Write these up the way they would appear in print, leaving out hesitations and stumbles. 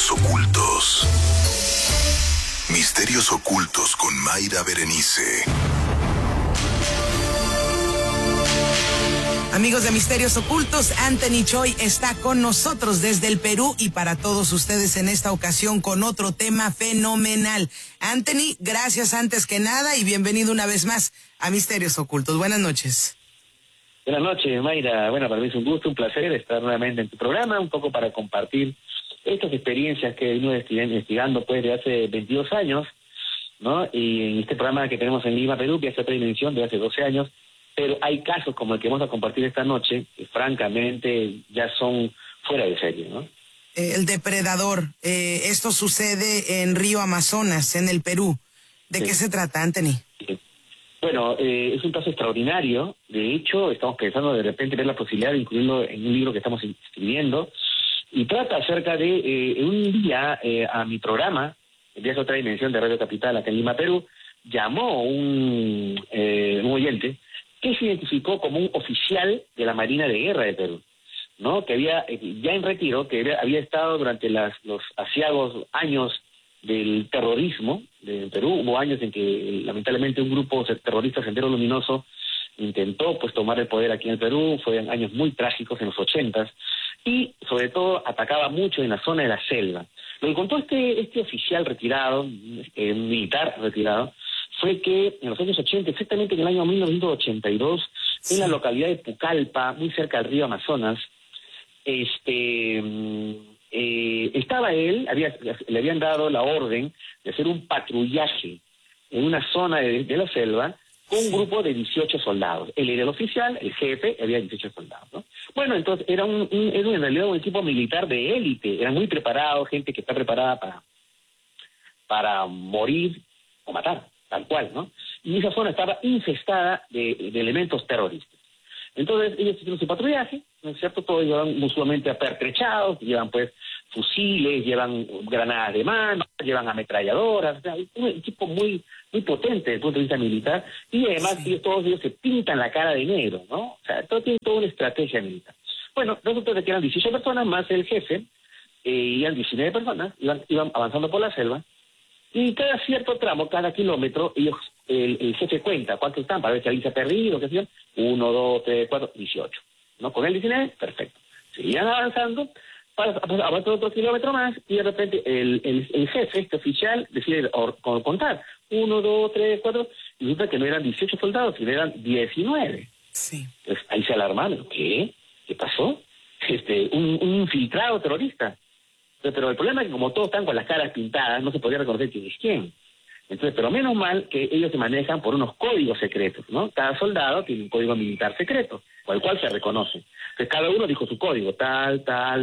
Misterios ocultos. Misterios ocultos con Mayra Berenice. Amigos de Misterios Ocultos, Anthony Choi está con nosotros desde el Perú y para todos ustedes en esta ocasión con otro tema fenomenal. Anthony, gracias antes que nada y bienvenido una vez más a Misterios Ocultos. Buenas noches. Buenas noches, Mayra. Bueno, para mí es un gusto, un placer estar nuevamente en tu programa, un poco para compartir estas experiencias que he venido investigando pues de hace 22 años, ¿no? Y en este programa que tenemos en Lima, Perú, que hace otra dimensión de hace 12 años, pero hay casos como el que vamos a compartir esta noche, que francamente ya son fuera de serie, ¿no? El depredador, esto sucede en Río Amazonas, en el Perú. ¿De qué se trata, Anthony? Bueno, es un caso extraordinario. De hecho, estamos pensando de repente ver la posibilidad de incluirlo en un libro que estamos escribiendo. Y trata acerca de un día a mi programa, de esa otra dimensión de Radio Capital, acá en Lima, Perú, llamó un oyente que se identificó como un oficial de la Marina de Guerra de Perú, ¿no? Que había, ya en retiro, que había estado durante los aciagos años del terrorismo de Perú. Hubo años en que lamentablemente un grupo terrorista, Sendero Luminoso, intentó pues tomar el poder aquí en el Perú. Fueron años muy trágicos en los 80s y sobre todo atacaba mucho en la zona de la selva. Lo que contó este oficial retirado, militar retirado, fue que en los años 80, exactamente en el año 1982, en la localidad de Pucallpa, muy cerca del río Amazonas, estaba él, le habían dado la orden de hacer un patrullaje en una zona de la selva con un grupo de 18 soldados. Él era el oficial, el jefe, había 18 soldados, ¿no? Bueno, entonces era en realidad un equipo militar de élite, eran muy preparados, gente que está preparada para morir o matar, tal cual, ¿no? Y esa zona estaba infestada de elementos terroristas. Entonces ellos hicieron su patrullaje, ¿no es cierto? Todos llevan usualmente apertrechados, llevan pues fusiles, llevan granadas de mano, llevan ametralladoras, o sea, un equipo muy potente desde el punto de vista militar, y además todos ellos se pintan la cara de negro, ¿no? O sea, todo tiene toda una estrategia militar. Bueno, resulta que eran 18 personas más el jefe, iban 19 personas, iban avanzando por la selva, y cada cierto tramo, cada kilómetro, el jefe cuenta cuántos están para ver si alguien se ha perdido, qué sé yo. 1, 2, 3, 4, 18. ¿No? Con el 19, perfecto. Seguían avanzando, avanzan otro kilómetro más, y de repente el jefe, este oficial, decide contar. 1, 2, 3, 4, y resulta que no eran 18 soldados, sino eran 19. Sí. Entonces ahí se alarmaron. ¿Qué? ¿Qué pasó? Un infiltrado terrorista. Pero el problema es que como todos están con las caras pintadas, no se podía reconocer quién es quién. Entonces, pero menos mal que ellos se manejan por unos códigos secretos, ¿no? Cada soldado tiene un código militar secreto, con el cual se reconoce. Entonces, cada uno dijo su código, tal.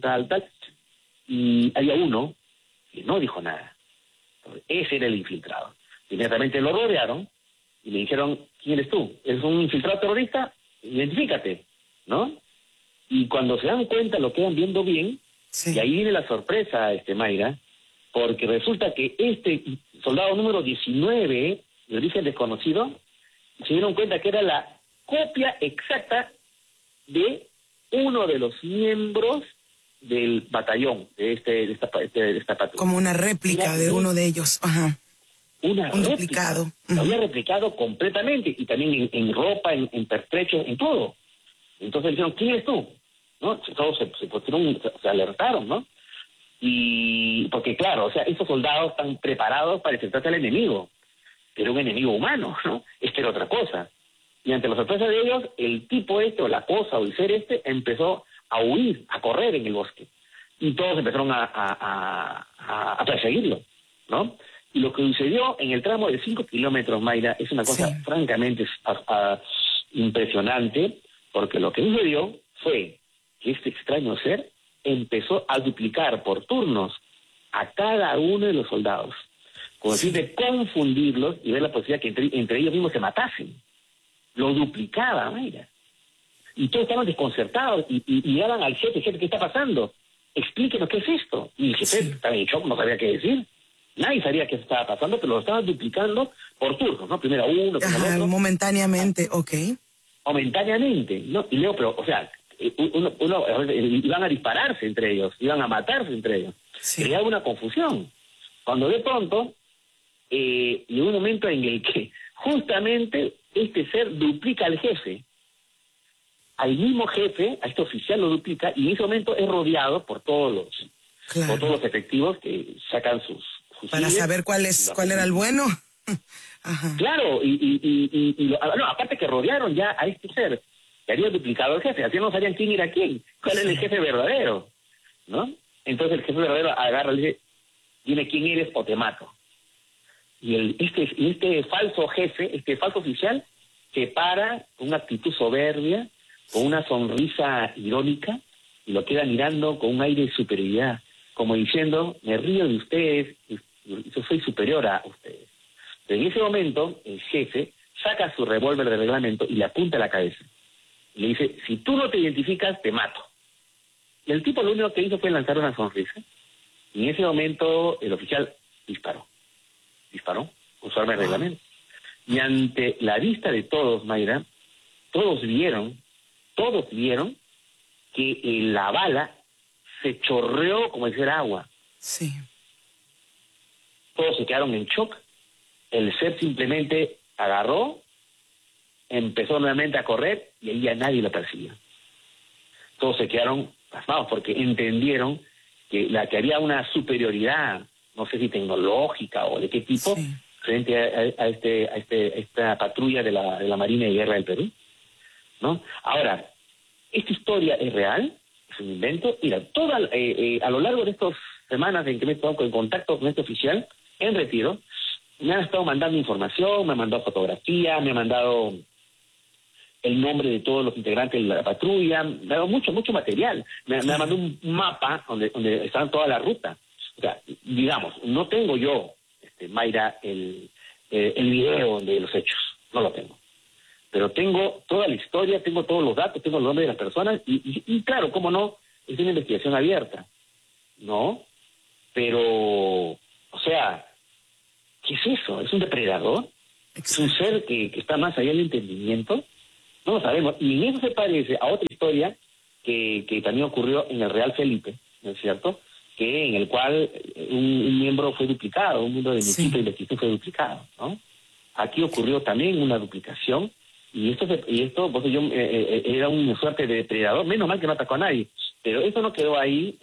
Y había uno que no dijo nada. Entonces, ese era el infiltrado. Inmediatamente lo rodearon y le dijeron, ¿quién eres tú? ¿Eres un infiltrado terrorista? Identifícate, ¿no? Y cuando se dan cuenta, lo quedan viendo bien. Sí. Y ahí viene la sorpresa, Mayra, porque resulta que este soldado número 19, de origen desconocido, se dieron cuenta que era la copia exacta de uno de los miembros del batallón, de esta patrulla. Como una réplica de uno de ellos. Ajá. Un duplicado. Lo había replicado completamente, y también en ropa, en pertrechos, en todo. Entonces le dijeron, ¿quién eres tú? ¿No? Todos se alertaron, ¿no? Y porque claro, o sea, estos soldados están preparados para enfrentarse al enemigo, pero un enemigo humano, ¿no? Esta era otra cosa. Y ante la sorpresa de ellos, el tipo o la cosa o el ser empezó a huir, a correr en el bosque. Y todos empezaron a perseguirlo, ¿no? Y lo que sucedió en el tramo de 5 kilómetros, Mayra, es una cosa francamente impresionante, porque lo que sucedió fue que este extraño ser empezó a duplicar por turnos a cada uno de los soldados, con el fin de confundirlos y ver la posibilidad que entre ellos mismos se matasen. Lo duplicaba, Mayra. Y todos estaban desconcertados y llegaban al jefe, ¿qué está pasando? Explíquenos qué es esto. Y el jefe estaba en shock, no sabía qué decir. Nadie sabía qué estaba pasando, pero lo estaban duplicando por turnos, ¿no? Primero uno, primero otro. Momentáneamente, ok. Momentáneamente, ¿no? Y Leo, pero, o sea, iban a dispararse entre ellos, iban a matarse entre ellos. Sí. Creaba una confusión. Cuando de pronto llegó un momento en el que justamente este ser duplica al jefe. Al mismo jefe, a este oficial lo duplica, y en ese momento es rodeado por todos los efectivos que sacan sus fusiles. Para saber cuál era el bueno. Ajá. Claro, aparte que rodearon ya a este ser que había duplicado al jefe, así no sabían quién era quién, cuál era el jefe verdadero, ¿no? Entonces el jefe verdadero agarra y dice, dime quién eres o te mato. Y este falso jefe, este falso oficial, se para con una actitud soberbia, con una sonrisa irónica, y lo queda mirando con un aire de superioridad, como diciendo, me río de ustedes, yo soy superior a ustedes. Pero en ese momento, el jefe saca su revólver de reglamento y le apunta a la cabeza. Y le dice, si tú no te identificas, te mato. Y el tipo lo único que hizo fue lanzar una sonrisa. Y en ese momento, el oficial disparó con su arma de reglamento. Y ante la vista de todos, Mayra, todos vieron que la bala se chorreó como si fuera agua. Sí. Todos se quedaron en shock. El ser simplemente agarró, empezó nuevamente a correr y ahí ya nadie lo persiguió. Todos se quedaron pasmados porque entendieron que había una superioridad, no sé si tecnológica o de qué tipo, sí, frente a esta patrulla de la Marina de Guerra del Perú, ¿no? Ahora, esta historia es real, es un invento. Mira, a lo largo de estas semanas en que me he estado en contacto con este oficial en retiro, me han estado mandando información, me han mandado fotografías, me han mandado el nombre de todos los integrantes de la patrulla, me ha dado mucho material, me ha mandado un mapa donde están toda la ruta. O sea, digamos, no tengo yo, Mayra, el video de los hechos, no lo tengo. Pero tengo toda la historia, tengo todos los datos, tengo los nombres de las personas, y claro, cómo no, es una investigación abierta, ¿no? Pero, o sea, ¿qué es eso? ¿Es un depredador? Exacto. ¿Es un ser que está más allá del entendimiento? No lo sabemos. Y en eso se parece a otra historia que también ocurrió en el Real Felipe, ¿no es cierto? Que en el cual un miembro fue duplicado, un miembro de mi equipo de investigación fue duplicado, ¿no? Aquí ocurrió también una duplicación, y esto pues yo era una suerte de depredador, menos mal que no atacó a nadie, pero eso no quedó ahí,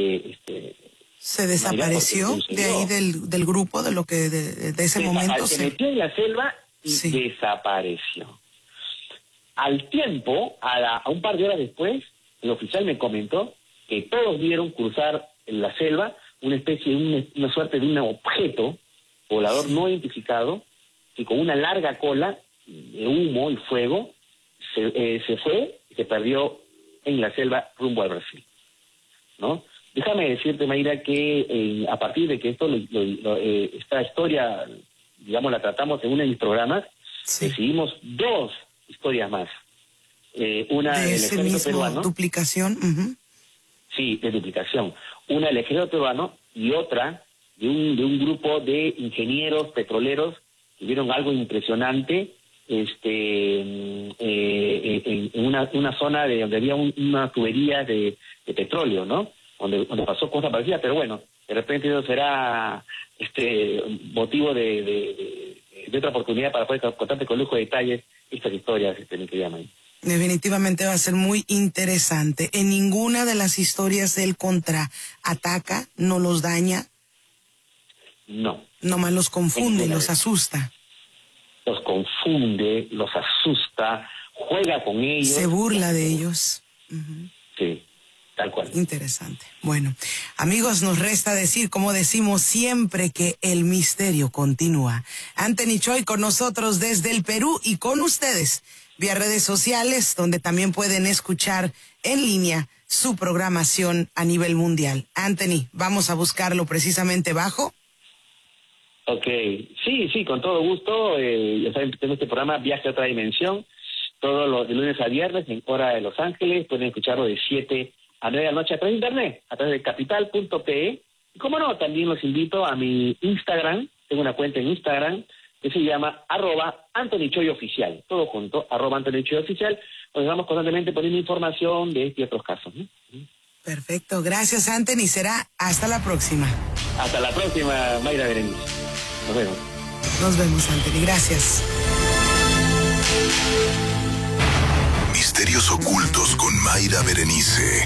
se desapareció de ahí del grupo, de ese momento. Se metió en la selva y desapareció. Al tiempo, a un par de horas después, el oficial me comentó que todos vieron cruzar en la selva una suerte de un objeto volador no identificado, que con una larga cola de humo y fuego se fue y se perdió en la selva rumbo al Brasil, ¿no? Déjame decirte, Mayra, que a partir de que esta historia, digamos, la tratamos en uno de mis programas, decidimos 2 historias más. Una del ejército peruano. ¿Duplicación? Sí, de duplicación. Una del ejército peruano y otra de un grupo de ingenieros petroleros que vieron algo impresionante en una zona donde había una tubería de petróleo, ¿no? Donde pasó cosas parecidas, pero bueno, de repente eso será motivo de otra oportunidad para poder contarte con lujo de detalles estas historias, mi querida May. Definitivamente va a ser muy interesante. En ninguna de las historias él contraataca, no los daña. No. Nomás los confunde, los asusta. Los confunde, los asusta, juega con ellos. Se burla de ellos. Sí, tal cual. Interesante. Bueno, amigos, nos resta decir, como decimos siempre, que el misterio continúa. Anthony Choi con nosotros desde el Perú y con ustedes vía redes sociales, donde también pueden escuchar en línea su programación a nivel mundial. Anthony, vamos a buscarlo precisamente bajo. Ok, sí, con todo gusto. Ya saben, tengo este programa Viaje a otra dimensión, todos los de lunes a viernes en hora de Los Ángeles. Pueden escucharlo de 7 a 9 de la noche a través de internet, a través de capital.pe. Y como no, también los invito a mi Instagram. Tengo una cuenta en Instagram que se llama @AnthonyChoyOficial, todo junto, @AnthonyChoyOficial, donde vamos constantemente poniendo información de este y otros casos, ¿no? Perfecto, gracias Anthony, será hasta la próxima. Hasta la próxima, Mayra Berenice. Nos vemos. Nos vemos, Anthony, gracias. Misterios ocultos con Mayra Berenice.